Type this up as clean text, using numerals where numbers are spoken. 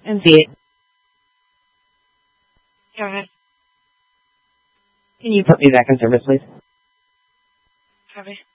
and see it. Go ahead. Can you put me back in service, please? Copy.